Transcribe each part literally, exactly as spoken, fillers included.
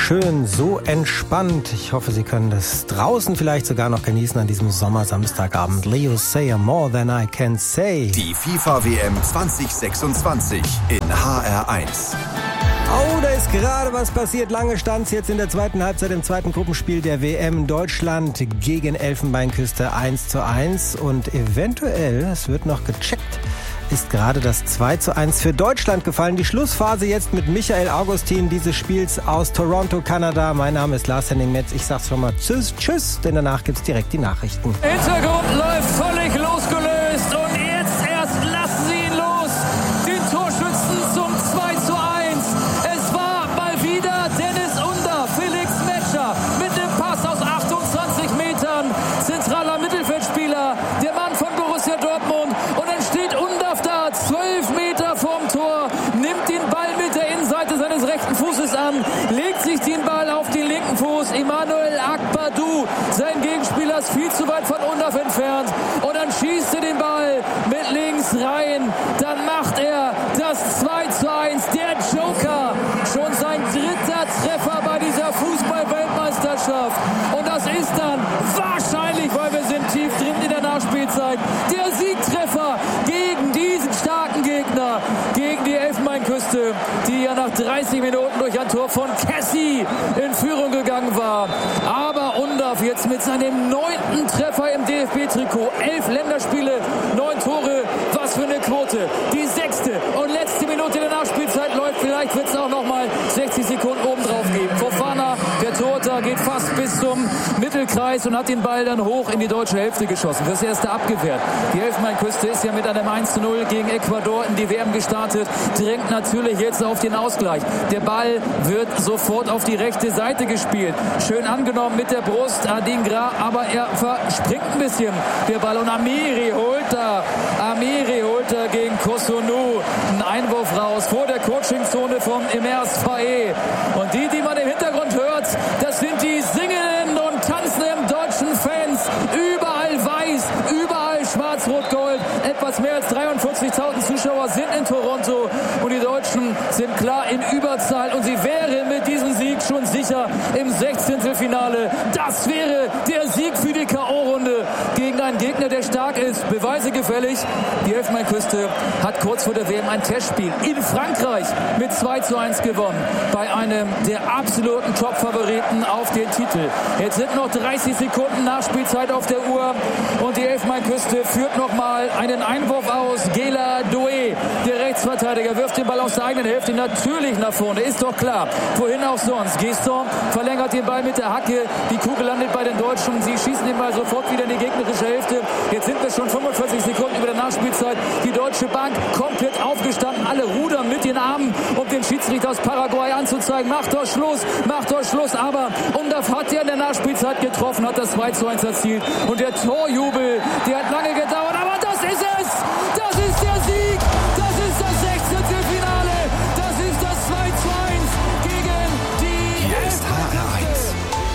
schön, so entspannt. Ich hoffe, Sie können das draußen vielleicht sogar noch genießen an diesem Sommer-Samstagabend. Leo Sayer, More Than I Can Say. Die FIFA-W M zwanzig sechsundzwanzig in H R eins. Oh, da ist gerade was passiert. Lange stand's jetzt in der zweiten Halbzeit im zweiten Gruppenspiel der W M. Deutschland gegen Elfenbeinküste eins zu eins. Und eventuell, es wird noch gecheckt, ist gerade das zwei zu eins für Deutschland gefallen. Die Schlussphase jetzt mit Michael Augustin dieses Spiels aus Toronto, Kanada. Mein Name ist Lars-Henning Metz. Ich sag's schon mal tschüss, tschüss, denn danach gibt's direkt die Nachrichten. Hintergrund läuft völlig losgelöst und jetzt erst lassen sie ihn los. Den Torschützen zum zwei zu eins. Es war mal wieder Dennis Under, Felix Metscher mit dem Pass aus achtundzwanzig Metern. Zentraler Mittelfeldspieler, der Mann von Borussia Dortmund. Und dann steht Undaf da, zwölf Meter vorm Tor, nimmt den Ball mit der Innenseite seines rechten Fußes an, legt sich den Ball auf den linken Fuß. Emmanuel Akbadou, sein Gegenspieler, ist viel zu weit von Undaf entfernt. Und dann schießt er den Ball mit links rein. Dann macht er das zwei zu eins. Der Joker, schon sein dritter Treffer bei dieser Fußball-Weltmeisterschaft. Und das ist dann wahrscheinlich, weil wir sind tief drin in der Nachspielzeit, der Siegtreffer gegen diesen starken Gegner, gegen die Elfenbeinküste, die ja nach dreißig Minuten durch ein Tor von Kessie in Führung gegangen war. Aber Undaf jetzt mit seinem neunten Treffer im D F B-Trikot. Elf Länderspiele, neun Tore. Was für eine Quote. Die sechste und letzte Minute der Nachspielzeit läuft. Vielleicht wird es auch noch mal sechzig Sekunden oben drauf geben. Fofana, der Torhüter, geht fast bis zum Mittelkreis und hat den Ball dann hoch in die deutsche Hälfte geschossen. Das erste abgewehrt. Die Elfenbeinküste ist ja mit einem eins zu null gegen Ecuador in die W M gestartet. Drängt natürlich jetzt auf den Ausgleich. Der Ball wird sofort auf die rechte Seite gespielt. Schön angenommen mit der Brust Adingra, aber er verspringt ein bisschen. Der Ball und Amiri holt da. Amiri holt da gegen Kosunu. Ein Einwurf raus vor der Coachingzone vom Emers Faé. Und die, die man im Hintergrund hört, das sind die singenden und tanzenden deutschen Fans. Überall weiß, überall schwarz-rot-gold. Etwas mehr als dreiundvierzigtausend Zuschauer sind in Toronto. Und die Deutschen sind klar in Überzahl. Und sie wären mit diesem Sieg schon sicher im Sechzehntelfinale. Das wäre der Sieg für die K O-Runde gegen einen Gegner, der stark ist. Beweise gefällig. Die Elfenbeinküste hat kurz vor der W M ein Testspiel in Frankreich mit zwei zu eins gewonnen. Bei einem der absoluten Top-Favoriten auf den Titel. Jetzt sind noch dreißig Sekunden Nachspielzeit auf der Uhr. Und die Elfenbeinküste führt nochmal einen Einwurf aus. Gela Doué, der Rechtsverteidiger, wirft den Ball aus der eigenen Hälfte natürlich nach vorne. Ist doch klar. Wohin auch sonst. Geston verlängert den Ball mit der Hacke. Die Kugel landet bei den Deutschen. Sie schießen den Ball sofort wieder in die gegnerische Hälfte. Jetzt sind wir schon fünfundvierzig Sekunden über der Nachspielzeit. Die deutsche Bank komplett aufgestanden. Alle rudern mit den Armen, um den Schiedsrichter aus Paraguay anzuzeigen. Macht doch Schluss, macht doch Schluss. Aber Undaf hat ja in der Nachspielzeit getroffen, hat das zwei zu eins erzielt. Und der Torjubel, der hat lange gedauert. Aber das ist es! Das ist der Sieg! Das ist das Sechzehntelfinale! Das ist das zwei zu eins gegen die... Hier ist H R eins.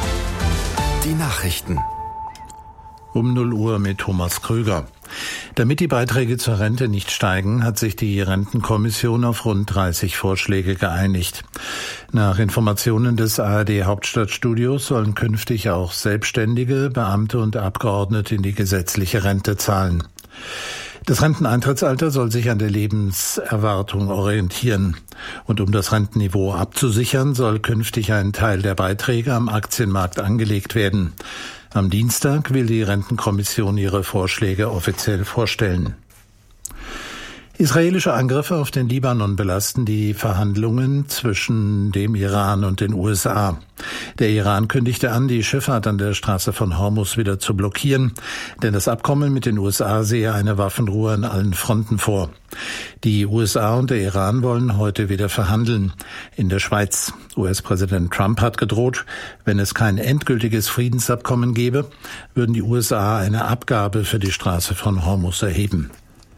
Die Nachrichten. Um null Uhr mit Thomas Krüger. Damit die Beiträge zur Rente nicht steigen, hat sich die Rentenkommission auf rund dreißig Vorschläge geeinigt. Nach Informationen des A R D Hauptstadtstudios sollen künftig auch Selbstständige, Beamte und Abgeordnete in die gesetzliche Rente zahlen. Das Renteneintrittsalter soll sich an der Lebenserwartung orientieren. Und um das Rentenniveau abzusichern, soll künftig ein Teil der Beiträge am Aktienmarkt angelegt werden. Am Dienstag will die Rentenkommission ihre Vorschläge offiziell vorstellen. Israelische Angriffe auf den Libanon belasten die Verhandlungen zwischen dem Iran und den U S A. Der Iran kündigte an, die Schifffahrt an der Straße von Hormuz wieder zu blockieren, denn das Abkommen mit den U S A sehe eine Waffenruhe an allen Fronten vor. Die U S A und der Iran wollen heute wieder verhandeln. In der Schweiz. U S-Präsident Trump hat gedroht, wenn es kein endgültiges Friedensabkommen gäbe, würden die U S A eine Abgabe für die Straße von Hormuz erheben.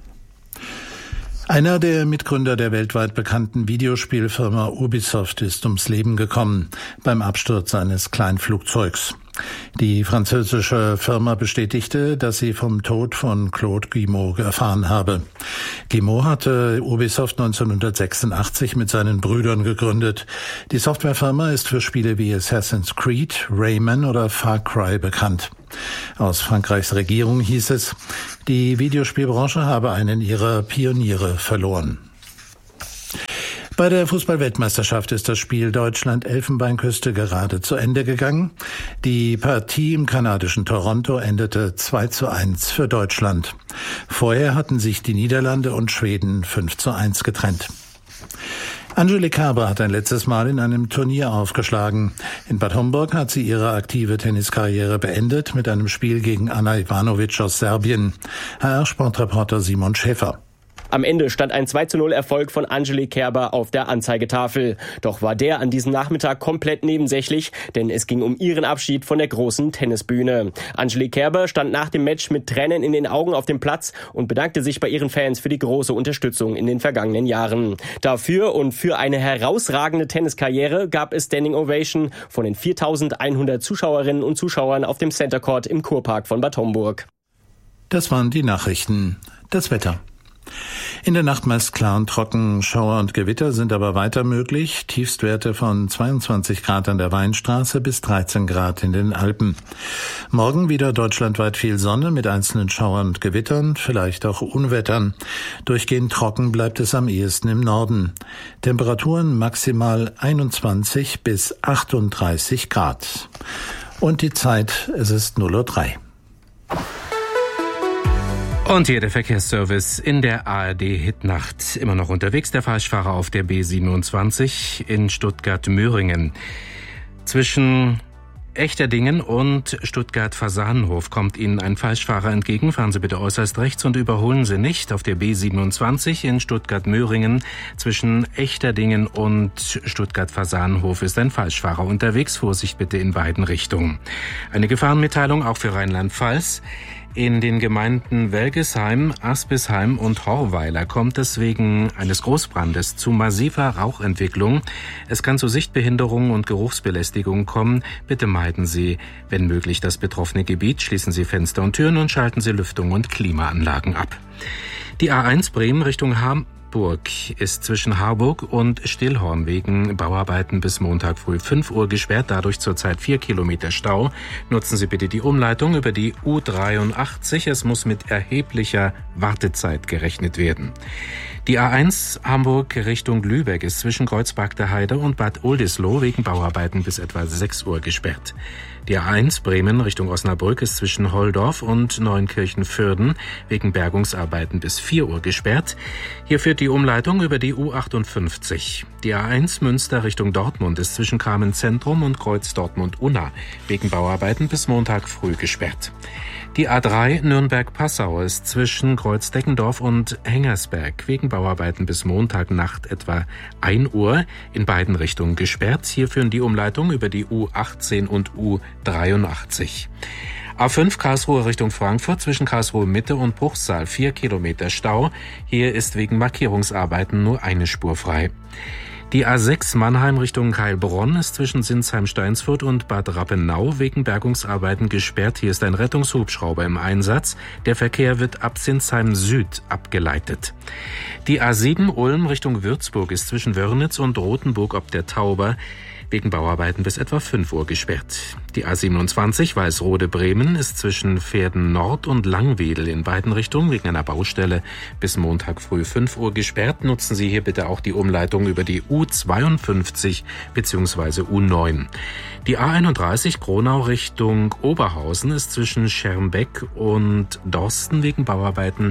Einer der Mitgründer der weltweit bekannten Videospielfirma Ubisoft ist ums Leben gekommen beim Absturz eines Kleinflugzeugs. Die französische Firma bestätigte, dass sie vom Tod von Claude Guillemot erfahren habe. Guillemot hatte Ubisoft neunzehnhundertsechsundachtzig mit seinen Brüdern gegründet. Die Softwarefirma ist für Spiele wie Assassin's Creed, Rayman oder Far Cry bekannt. Aus Frankreichs Regierung hieß es, die Videospielbranche habe einen ihrer Pioniere verloren. Bei der Fußball-Weltmeisterschaft ist das Spiel Deutschland-Elfenbeinküste gerade zu Ende gegangen. Die Partie im kanadischen Toronto endete zwei zu eins für Deutschland. Vorher hatten sich die Niederlande und Schweden fünf zu eins getrennt. Angelique Kerber hat ein letztes Mal in einem Turnier aufgeschlagen. In Bad Homburg hat sie ihre aktive Tenniskarriere beendet mit einem Spiel gegen Ana Ivanovic aus Serbien. H R-Sportreporter Simon Schäfer. Am Ende stand ein zwei zu null Erfolg von Angelique Kerber auf der Anzeigetafel. Doch war der an diesem Nachmittag komplett nebensächlich, denn es ging um ihren Abschied von der großen Tennisbühne. Angelique Kerber stand nach dem Match mit Tränen in den Augen auf dem Platz und bedankte sich bei ihren Fans für die große Unterstützung in den vergangenen Jahren. Dafür und für eine herausragende Tenniskarriere gab es Standing Ovation von den viertausendeinhundert Zuschauerinnen und Zuschauern auf dem Center Court im Kurpark von Bad Homburg. Das waren die Nachrichten. Das Wetter. In der Nacht meist klar und trocken, Schauer und Gewitter sind aber weiter möglich. Tiefstwerte von zweiundzwanzig Grad an der Weinstraße bis dreizehn Grad in den Alpen. Morgen wieder deutschlandweit viel Sonne mit einzelnen Schauern und Gewittern, vielleicht auch Unwettern. Durchgehend trocken bleibt es am ehesten im Norden. Temperaturen maximal einundzwanzig bis achtunddreißig Grad. Und die Zeit, es ist null Uhr drei. Und hier der Verkehrsservice in der A R D-Hitnacht. Immer noch unterwegs, der Falschfahrer auf der B siebenundzwanzig in Stuttgart-Möhringen. Zwischen Echterdingen und Stuttgart-Fasanenhof kommt Ihnen ein Falschfahrer entgegen. Fahren Sie bitte äußerst rechts und überholen Sie nicht. Auf der B siebenundzwanzig in Stuttgart-Möhringen zwischen Echterdingen und Stuttgart-Fasanenhof ist ein Falschfahrer unterwegs. Vorsicht bitte in beiden Richtungen. Eine Gefahrenmitteilung auch für Rheinland-Pfalz. In den Gemeinden Welgesheim, Aspisheim und Horweiler kommt es wegen eines Großbrandes zu massiver Rauchentwicklung. Es kann zu Sichtbehinderungen und Geruchsbelästigung kommen. Bitte meiden Sie, wenn möglich, das betroffene Gebiet. Schließen Sie Fenster und Türen und schalten Sie Lüftung und Klimaanlagen ab. Die A eins Bremen Richtung Hamburg ist zwischen Harburg und Stillhorn wegen Bauarbeiten bis Montag früh fünf Uhr gesperrt, dadurch zurzeit vier Kilometer Stau. Nutzen Sie bitte die Umleitung über die U dreiundachtzig. Es muss mit erheblicher Wartezeit gerechnet werden. Die A eins Hamburg Richtung Lübeck ist zwischen Kreuzberg der Heide und Bad Oldesloe wegen Bauarbeiten bis etwa sechs Uhr gesperrt. Die A eins Bremen Richtung Osnabrück ist zwischen Holdorf und Neunkirchen-Fürden wegen Bergungsarbeiten bis vier Uhr gesperrt. Hier führt die Umleitung über die U achtundfünfzig. Die A eins Münster Richtung Dortmund ist zwischen Kramen-Zentrum und Kreuz Dortmund-Unna wegen Bauarbeiten bis Montag früh gesperrt. Die A drei Nürnberg-Passau ist zwischen Kreuz-Deckendorf und Hengersberg wegen Bauarbeiten bis Montagnacht etwa ein Uhr in beiden Richtungen gesperrt. Hier führen die Umleitungen über die U achtzehn und U dreiundachtzig. A fünf Karlsruhe Richtung Frankfurt zwischen Karlsruhe Mitte und Bruchsal vier Kilometer Stau. Hier ist wegen Markierungsarbeiten nur eine Spur frei. Die A sechs Mannheim Richtung Heilbronn ist zwischen Sinsheim-Steinsfurt und Bad Rappenau wegen Bergungsarbeiten gesperrt. Hier ist ein Rettungshubschrauber im Einsatz. Der Verkehr wird ab Sinsheim Süd abgeleitet. Die A sieben Ulm Richtung Würzburg ist zwischen Wörnitz und Rothenburg ob der Tauber wegen Bauarbeiten bis etwa fünf Uhr gesperrt. Die A siebenundzwanzig Weißrode-Bremen ist zwischen Pferden Nord und Langwedel in beiden Richtungen wegen einer Baustelle bis Montag früh fünf Uhr gesperrt. Nutzen Sie hier bitte auch die Umleitung über die U zweiundfünfzig bzw. U neun. Die A einunddreißig Gronau Richtung Oberhausen ist zwischen Schermbeck und Dorsten wegen Bauarbeiten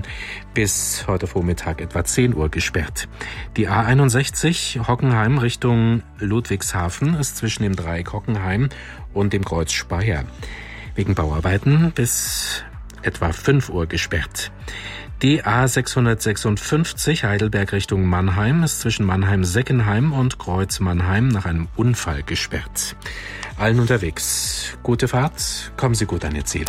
bis heute Vormittag etwa zehn Uhr gesperrt. Die A einundsechzig Hockenheim Richtung Ludwigshafen ist zwischen dem Dreieck Hockenheim und dem Kreuz Speyer wegen Bauarbeiten bis etwa fünf Uhr gesperrt. Die A sechshundertsechsundfünfzig Heidelberg Richtung Mannheim ist zwischen Mannheim-Seckenheim und Kreuz Mannheim nach einem Unfall gesperrt. Allen unterwegs. Gute Fahrt, kommen Sie gut an Ihr Ziel.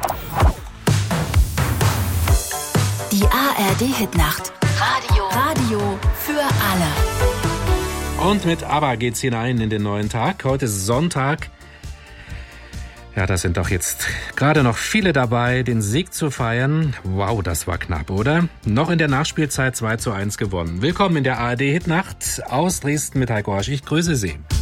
Die A R D-Hitnacht. Radio. Radio für alle. Und mit ABBA geht's hinein in den neuen Tag. Heute ist Sonntag. Ja, da sind doch jetzt gerade noch viele dabei, den Sieg zu feiern. Wow, das war knapp, oder? Noch in der Nachspielzeit zwei zu eins gewonnen. Willkommen in der A R D Hitnacht aus Dresden mit Heiko Hasch. Ich grüße Sie.